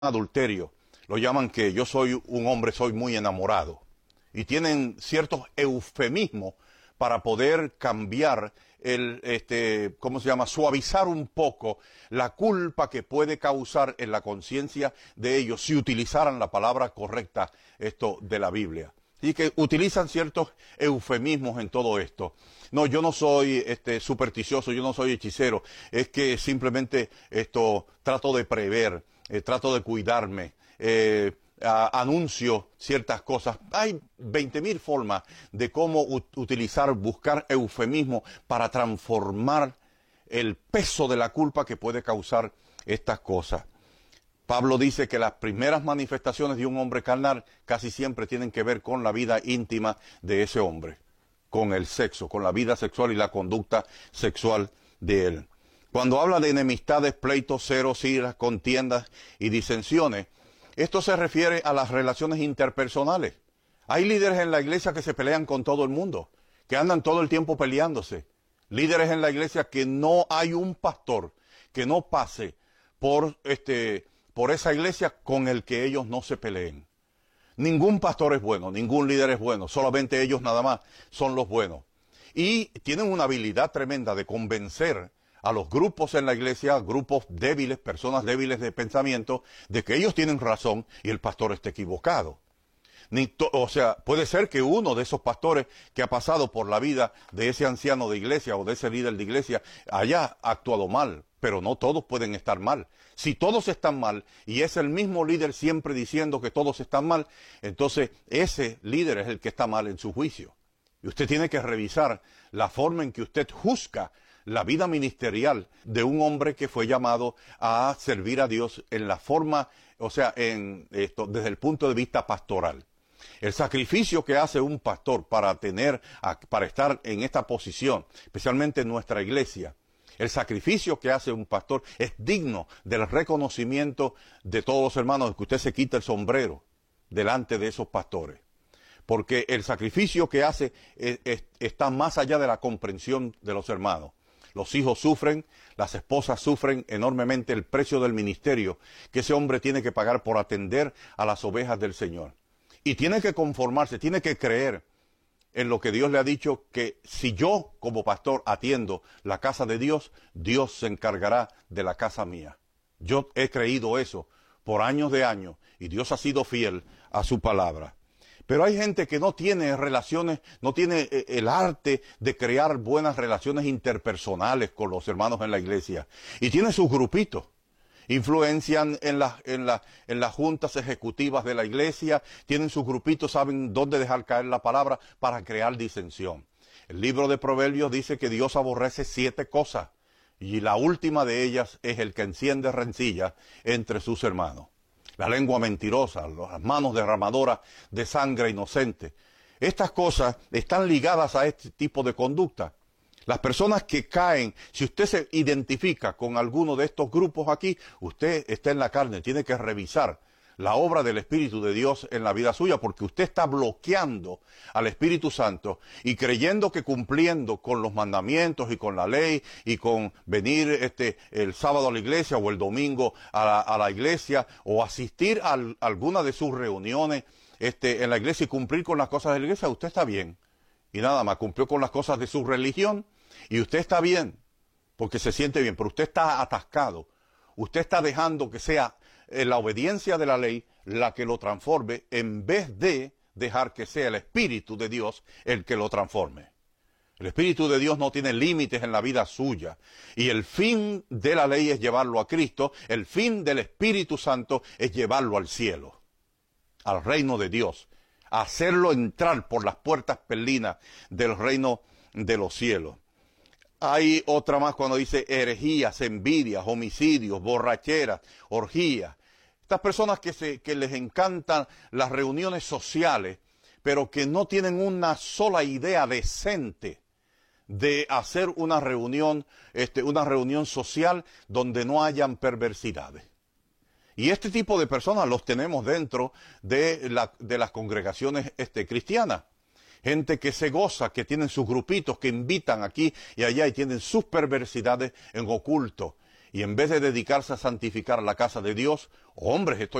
adulterio, lo llaman que yo soy un hombre, soy muy enamorado. Y tienen ciertos eufemismos para poder cambiar ¿cómo se llama? Suavizar un poco la culpa que puede causar en la conciencia de ellos si utilizaran la palabra correcta de la Biblia. Y que utilizan ciertos eufemismos en todo esto. No, yo no soy supersticioso, yo no soy hechicero, es que simplemente trato de prever, trato de cuidarme, anuncio ciertas cosas. Hay 20.000 formas de cómo utilizar, buscar eufemismo para transformar el peso de la culpa que puede causar estas cosas. Pablo dice que las primeras manifestaciones de un hombre carnal casi siempre tienen que ver con la vida íntima de ese hombre, con el sexo, con la vida sexual y la conducta sexual de él. Cuando habla de enemistades, pleitos, celos, iras, contiendas y disensiones, esto se refiere a las relaciones interpersonales. Hay líderes en la iglesia que se pelean con todo el mundo, que andan todo el tiempo peleándose. Líderes en la iglesia que no hay un pastor que no pase por esa iglesia con el que ellos no se peleen. Ningún pastor es bueno, ningún líder es bueno, solamente ellos nada más son los buenos. Y tienen una habilidad tremenda de convencer a los grupos en la iglesia, grupos débiles, personas débiles de pensamiento, de que ellos tienen razón y el pastor está equivocado. O sea, puede ser que uno de esos pastores que ha pasado por la vida de ese anciano de iglesia o de ese líder de iglesia haya actuado mal, pero no todos pueden estar mal. Si todos están mal y es el mismo líder siempre diciendo que todos están mal, entonces ese líder es el que está mal en su juicio. Y usted tiene que revisar la forma en que usted juzga la vida ministerial de un hombre que fue llamado a servir a Dios en la forma, o sea, desde el punto de vista pastoral. El sacrificio que hace un pastor para estar en esta posición, especialmente en nuestra iglesia, el sacrificio que hace un pastor es digno del reconocimiento de todos los hermanos, que usted se quita el sombrero delante de esos pastores. Porque el sacrificio que hace está más allá de la comprensión de los hermanos. Los hijos sufren, las esposas sufren enormemente el precio del ministerio que ese hombre tiene que pagar por atender a las ovejas del Señor. Y tiene que conformarse, tiene que creer en lo que Dios le ha dicho, que si yo como pastor atiendo la casa de Dios, Dios se encargará de la casa mía. Yo he creído eso por años de años y Dios ha sido fiel a su palabra. Pero hay gente que no tiene relaciones, no tiene el arte de crear buenas relaciones interpersonales con los hermanos en la iglesia. Y tiene sus grupitos. Influencian en las juntas ejecutivas de la iglesia, tienen sus grupitos, saben dónde dejar caer la palabra para crear disensión. El libro de Proverbios dice que Dios aborrece 7 cosas y la última de ellas es el que enciende rencillas entre sus hermanos. La lengua mentirosa, las manos derramadoras de sangre inocente. Estas cosas están ligadas a este tipo de conducta. Las personas que caen, si usted se identifica con alguno de estos grupos aquí, usted está en la carne, tiene que revisar la obra del Espíritu de Dios en la vida suya, porque usted está bloqueando al Espíritu Santo y creyendo que cumpliendo con los mandamientos y con la ley y con venir el sábado a la iglesia o el domingo a la iglesia o asistir a alguna de sus reuniones en la iglesia y cumplir con las cosas de la iglesia, usted está bien. Y nada más, cumplió con las cosas de su religión y usted está bien, porque se siente bien, pero usted está atascado. Usted está dejando que sea la obediencia de la ley la que lo transforme en vez de dejar que sea el Espíritu de Dios el que lo transforme. El Espíritu de Dios no tiene límites en la vida suya y el fin de la ley es llevarlo a Cristo, el fin del Espíritu Santo es llevarlo al cielo, al reino de Dios. Hacerlo entrar por las puertas perlinas del reino de los cielos. Hay otra más cuando dice herejías, envidias, homicidios, borracheras, orgías. Estas personas que les encantan las reuniones sociales, pero que no tienen una sola idea decente de hacer una reunión social donde no hayan perversidades. Y este tipo de personas los tenemos dentro de las congregaciones cristianas. Gente que se goza, que tienen sus grupitos, que invitan aquí y allá y tienen sus perversidades en oculto. y en vez de dedicarse a santificar la casa de Dios, hombres,